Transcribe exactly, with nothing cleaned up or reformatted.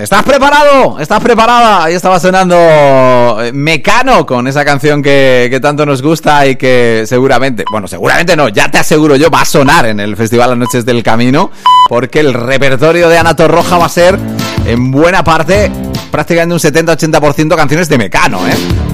¿Estás preparado? ¿Estás preparada? Ahí estaba sonando Mecano con esa canción que, que tanto nos gusta y que seguramente, bueno, seguramente no, ya te aseguro yo, va a sonar en el Festival Las Noches del Camino, porque el repertorio de Ana Torroja va a ser en buena parte, prácticamente un setenta a ochenta por ciento canciones de Mecano, ¿eh?